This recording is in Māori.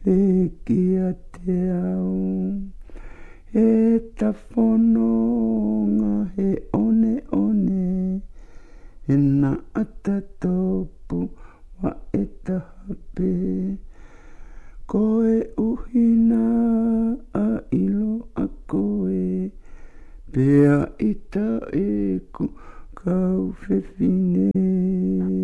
e kia te au. E ta whanonga he one one, e na ata topu wa e ta hape. Koe uhina a ilo a koe, pea ita e ku kau whewhine.